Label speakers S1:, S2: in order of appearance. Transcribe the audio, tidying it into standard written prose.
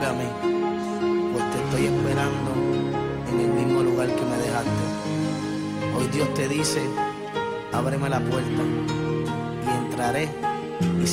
S1: a mí, pues te estoy esperando en el mismo lugar que me dejaste. Hoy Dios te dice, ábreme la puerta y entraré